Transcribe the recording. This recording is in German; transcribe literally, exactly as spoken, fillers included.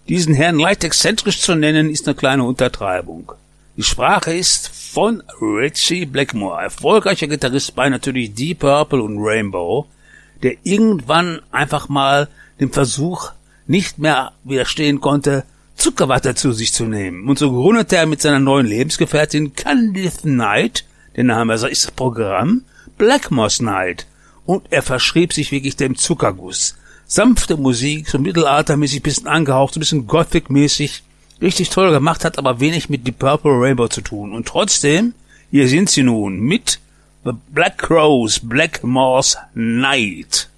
Diesen Herrn leicht exzentrisch zu nennen, ist eine kleine Untertreibung. Die Sprache ist von Ritchie Blackmore, erfolgreicher Gitarrist bei natürlich Deep Purple und Rainbow, der irgendwann einfach mal dem Versuch nicht mehr widerstehen konnte, Zuckerwatte zu sich zu nehmen. Und so gründete er mit seiner neuen Lebensgefährtin Candice Night, der Name also ist das Programm, Blackmore's Night. Und er verschrieb sich wirklich dem Zuckerguss. Sanfte Musik, so mittelaltermäßig, bisschen angehaucht, so ein bisschen Gothic-mäßig, richtig toll gemacht, hat aber wenig mit Deep Purple Rainbow zu tun. Und trotzdem, hier sind sie nun mit The Black Crowes, Blackmore's Night.